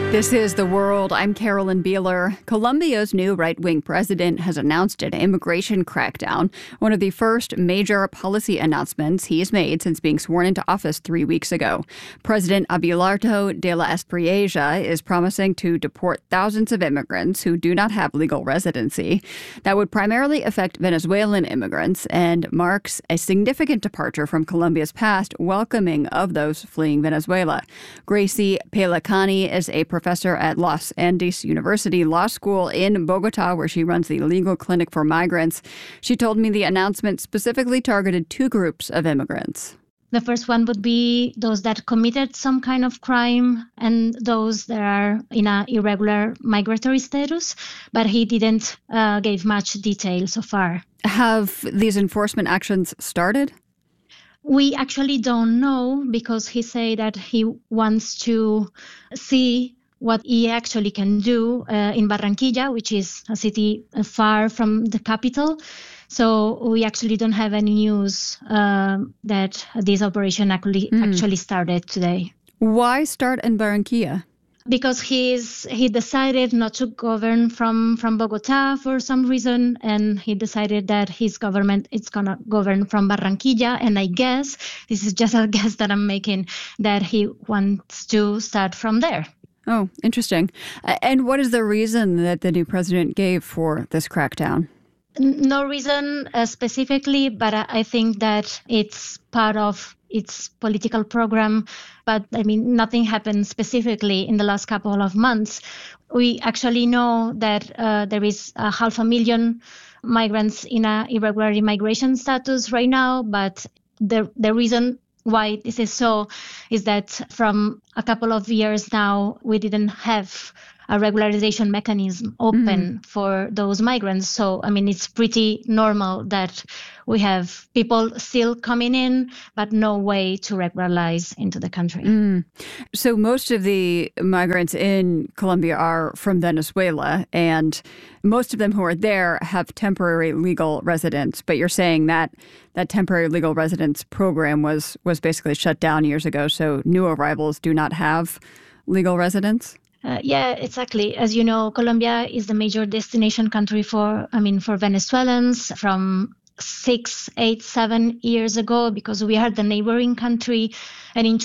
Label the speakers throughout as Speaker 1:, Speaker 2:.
Speaker 1: This is The World. I'm Carolyn Beeler. Colombia's new right-wing president has announced an immigration crackdown, one of the first major policy announcements he's made since being sworn into office 3 weeks ago. President Abelardo de la Espriella is promising to deport thousands of immigrants who do not have legal residency. That would primarily affect Venezuelan immigrants and marks a significant departure from Colombia's past welcoming of those fleeing Venezuela. Gracie Pelacani is a professor at Los Andes University Law School in Bogota, where she runs the legal clinic for migrants. She told me the announcement specifically targeted two groups of immigrants.
Speaker 2: The first one would be those that committed some kind of crime and those that are in an irregular migratory status, but he didn't give much detail so far.
Speaker 1: Have these enforcement actions started?
Speaker 2: We actually don't know because he said that he wants to see what he actually can do in Barranquilla, which is a city far from the capital. So we actually don't have any news that this operation actually started today.
Speaker 1: Why start in Barranquilla?
Speaker 2: Because he decided not to govern from Bogota for some reason, and he decided that his government is going to govern from Barranquilla. And I guess, this is just a guess that I'm making, that he wants to start from there.
Speaker 1: Oh, interesting. And what is the reason that the new president gave for this crackdown?
Speaker 2: No reason specifically, but I think that it's part of its political program. But I mean, nothing happened specifically in the last couple of months. We actually know that there is 500,000 migrants in an irregular immigration status right now, but the reason why this is so is that from a couple of years now, we didn't have a regularization mechanism open for those migrants. So, I mean, it's pretty normal that we have people still coming in, but no way to regularize into the country.
Speaker 1: So most of the migrants in Colombia are from Venezuela, and most of them who are there have temporary legal residence. But you're saying that that temporary legal residence program was basically shut down years ago, so new arrivals do not have legal residence?
Speaker 2: Yeah, exactly. As you know, Colombia is the major destination country for Venezuelans from 6, 8, 7 years ago, because we are the neighboring country. And in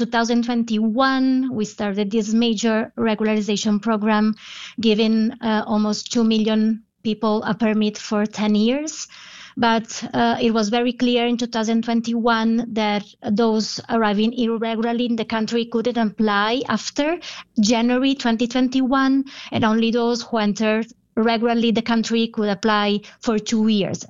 Speaker 2: 2021, we started this major regularization program, giving almost 2 million people a permit for 10 years. But it was very clear in 2021 that those arriving irregularly in the country couldn't apply after January 2021, and only those who entered regularly the country could apply for 2 years.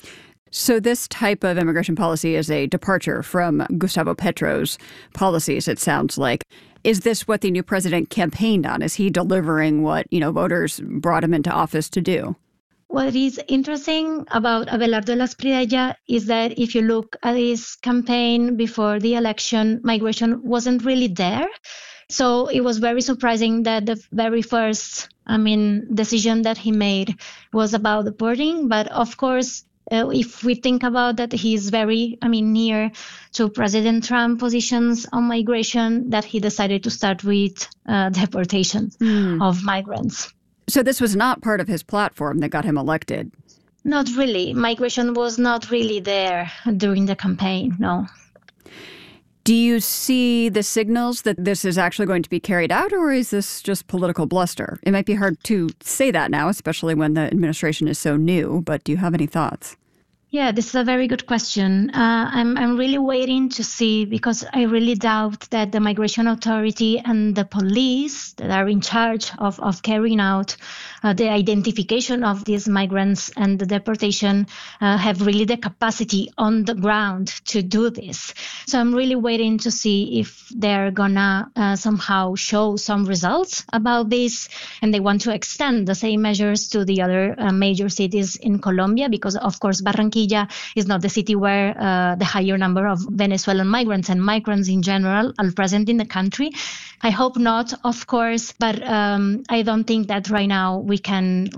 Speaker 1: So this type of immigration policy is a departure from Gustavo Petro's policies, it sounds like. Is this what the new president campaigned on? Is he delivering what, voters brought him into office to do?
Speaker 2: What is interesting about Abelardo de la Espriella is that if you look at his campaign before the election, migration wasn't really there. So it was very surprising that the very first, decision that he made was about deporting. But of course, if we think about that, he's very, near to President Trump positions on migration, that he decided to start with deportation of migrants.
Speaker 1: So this was not part of his platform that got him elected?
Speaker 2: Not really. Migration was not really there during the campaign, no.
Speaker 1: Do you see the signals that this is actually going to be carried out, or is this just political bluster? It might be hard to say that now, especially when the administration is so new, but do you have any thoughts?
Speaker 2: Yeah, this is a very good question. I'm really waiting to see, because I really doubt that the Migration Authority and the police that are in charge of carrying out the identification of these migrants and the deportation have really the capacity on the ground to do this. So I'm really waiting to see if they're gonna somehow show some results about this, and they want to extend the same measures to the other major cities in Colombia, because of course Barranquilla Barranquilla is not the city where the higher number of Venezuelan migrants and migrants in general are present in the country. I hope not, of course, but I don't think that right now we can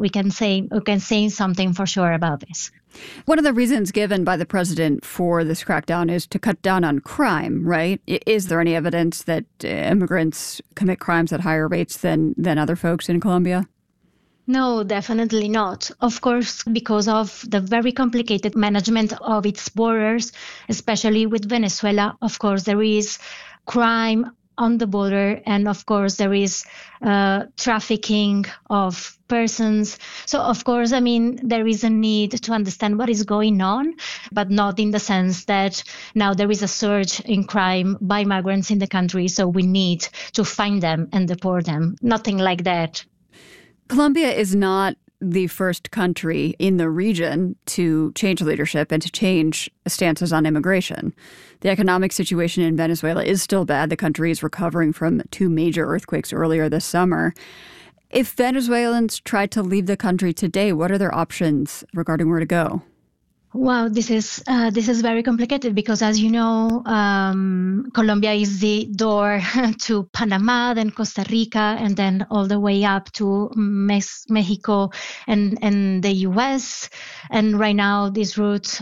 Speaker 2: say something for sure about this.
Speaker 1: One of the reasons given by the president for this crackdown is to cut down on crime, right? Is there any evidence that immigrants commit crimes at higher rates than other folks in Colombia?
Speaker 2: No, definitely not. Of course, because of the very complicated management of its borders, especially with Venezuela, of course, there is crime on the border, and of course there is trafficking of persons. So of course, there is a need to understand what is going on, but not in the sense that now there is a surge in crime by migrants in the country, so we need to find them and deport them. Nothing like that.
Speaker 1: Colombia is not the first country in the region to change leadership and to change stances on immigration. The economic situation in Venezuela is still bad. The country is recovering from 2 major earthquakes earlier this summer. If Venezuelans tried to leave the country today, what are their options regarding where to go?
Speaker 2: Wow, this is very complicated because, as you know, Colombia is the door to Panama, then Costa Rica, and then all the way up to Mexico and the U.S. And right now, this route,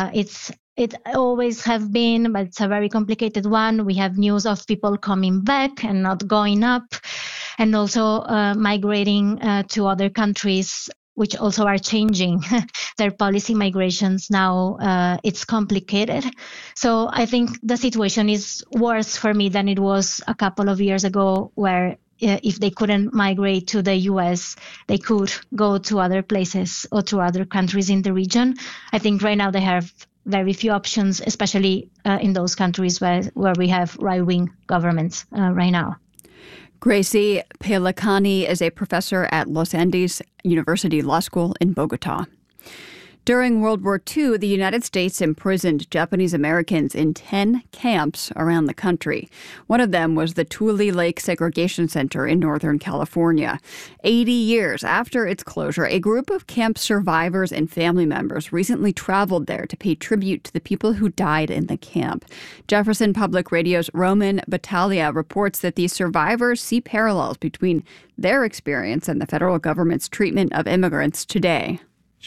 Speaker 2: it always have been, but it's a very complicated one. We have news of people coming back and not going up, and also migrating to other countries, which also are changing their policy migrations now. It's complicated. So I think the situation is worse for me than it was a couple of years ago, where if they couldn't migrate to the U.S., they could go to other places or to other countries in the region. I think right now they have very few options, especially in those countries where we have right-wing governments right now.
Speaker 1: Gracie Pelicani is a professor at Los Andes University Law School in Bogota. During World War II, the United States imprisoned Japanese Americans in 10 camps around the country. One of them was the Tule Lake Segregation Center in Northern California. 80 years after its closure, a group of camp survivors and family members recently traveled there to pay tribute to the people who died in the camp. Jefferson Public Radio's Roman Battaglia reports that these survivors see parallels between their experience and the federal government's treatment of immigrants today.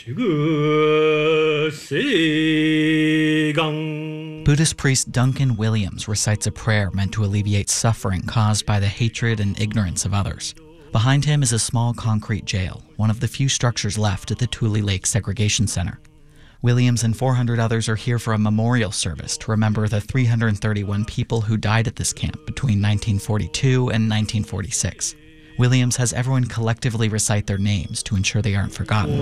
Speaker 3: Buddhist priest Duncan Williams recites a prayer meant to alleviate suffering caused by the hatred and ignorance of others. Behind him is a small concrete jail, one of the few structures left at the Tule Lake Segregation Center. Williams and 400 others are here for a memorial service to remember the 331 people who died at this camp between 1942 and 1946. Williams has everyone collectively recite their names to ensure they aren't forgotten.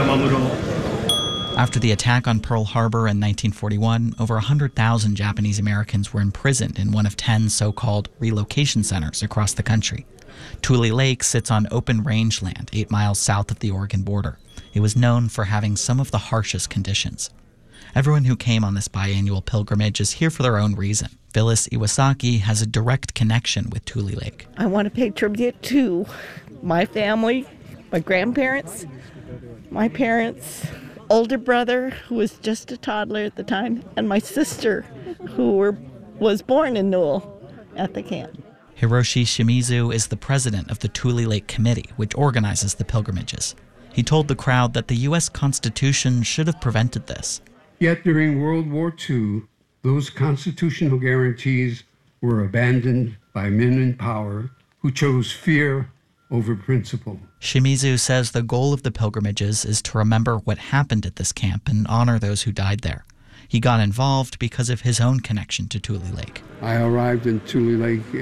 Speaker 3: After the attack on Pearl Harbor in 1941, over 100,000 Japanese Americans were imprisoned in one of 10 so-called relocation centers across the country. Tule Lake sits on open rangeland 8 miles south of the Oregon border. It was known for having some of the harshest conditions. Everyone who came on this biannual pilgrimage is here for their own reason. Phyllis Iwasaki has a direct connection with Tule Lake.
Speaker 4: I want to pay tribute to my family, my grandparents, my parents, older brother, who was just a toddler at the time, and my sister, who was born in Newell at the camp.
Speaker 3: Hiroshi Shimizu is the president of the Tule Lake Committee, which organizes the pilgrimages. He told the crowd that the U.S. Constitution should have prevented this.
Speaker 5: Yet during World War II, those constitutional guarantees were abandoned by men in power who chose fear over principle.
Speaker 3: Shimizu says the goal of the pilgrimages is to remember what happened at this camp and honor those who died there. He got involved because of his own connection to Tule Lake.
Speaker 5: I arrived in Tule Lake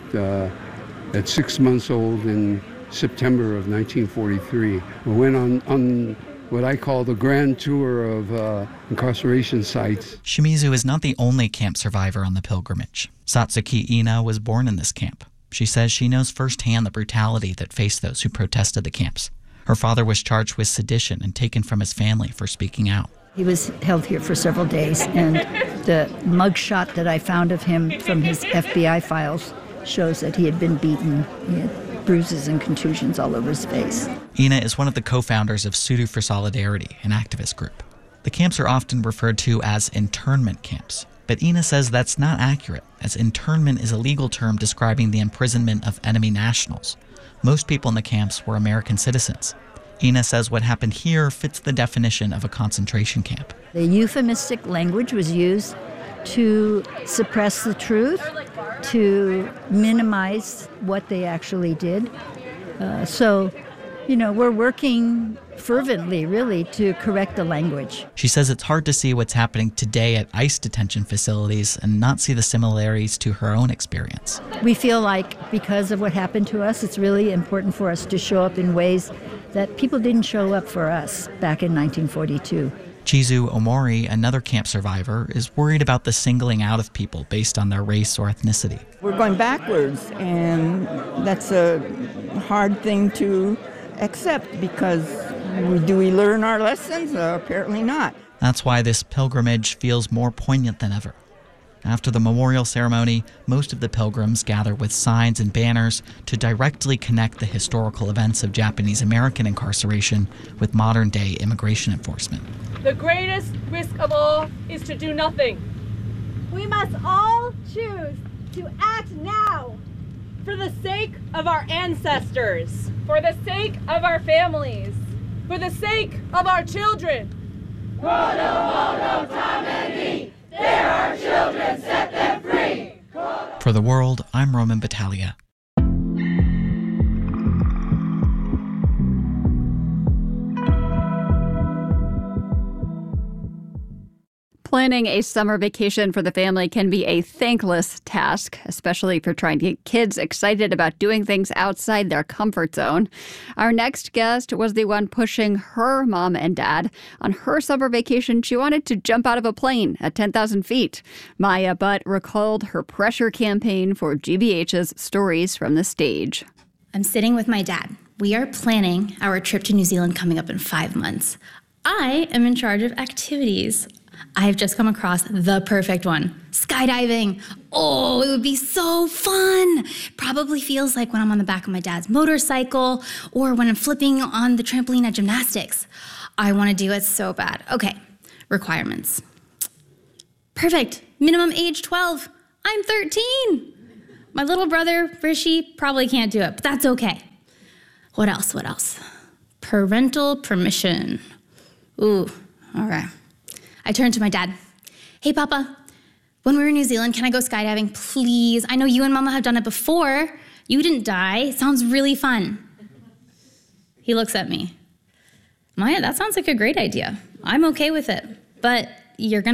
Speaker 5: at 6 months old in September of 1943. We went on what I call the grand tour of incarceration sites.
Speaker 3: Shimizu is not the only camp survivor on the pilgrimage. Satsuki Ina was born in this camp. She says she knows firsthand the brutality that faced those who protested the camps. Her father was charged with sedition and taken from his family for speaking out.
Speaker 6: He was held here for several days, and the mugshot that I found of him from his FBI files shows that he had been beaten. He had bruises and contusions all over his face.
Speaker 3: Ina is one of the co-founders of Sudu for Solidarity, an activist group. The camps are often referred to as internment camps, but Ina says that's not accurate, as internment is a legal term describing the imprisonment of enemy nationals. Most people in the camps were American citizens. Ina says what happened here fits the definition of a concentration camp.
Speaker 6: The euphemistic language was used to suppress the truth, to minimize what they actually did. We're working fervently, really, to correct the language.
Speaker 3: She says it's hard to see what's happening today at ICE detention facilities and not see the similarities to her own experience.
Speaker 6: We feel like because of what happened to us, it's really important for us to show up in ways that people didn't show up for us back in 1942.
Speaker 3: Chizu Omori, another camp survivor, is worried about the singling out of people based on their race or ethnicity.
Speaker 4: We're going backwards, and that's a hard thing to accept because do we learn our lessons? Apparently not.
Speaker 3: That's why this pilgrimage feels more poignant than ever. After the memorial ceremony, most of the pilgrims gather with signs and banners to directly connect the historical events of Japanese American incarceration with modern-day immigration enforcement.
Speaker 7: The greatest risk of all is to do nothing.
Speaker 8: We must all choose to act now.
Speaker 7: For the sake of our ancestors. For the sake of our families. For the sake of our children. There are children, set them free.
Speaker 3: For The World, I'm Roman Battaglia.
Speaker 1: Planning a summer vacation for the family can be a thankless task, especially for trying to get kids excited about doing things outside their comfort zone. Our next guest was the one pushing her mom and dad. On her summer vacation, she wanted to jump out of a plane at 10,000 feet. Maya Butt recalled her pressure campaign for GBH's Stories from the Stage.
Speaker 9: I'm sitting with my dad. We are planning our trip to New Zealand coming up in 5 months. I am in charge of activities. I have just come across the perfect one. Skydiving. Oh, it would be so fun. Probably feels like when I'm on the back of my dad's motorcycle or when I'm flipping on the trampoline at gymnastics. I want to do it so bad. Okay, requirements. Perfect. Minimum age 12. I'm 13. My little brother, Rishi, probably can't do it, but that's okay. What else? Parental permission. Ooh, okay. I turned to my dad. Hey, Papa, when we were in New Zealand, can I go skydiving, please? I know you and Mama have done it before. You didn't die. It sounds really fun. He looks at me. Maya, that sounds like a great idea. I'm okay with it, but you're going to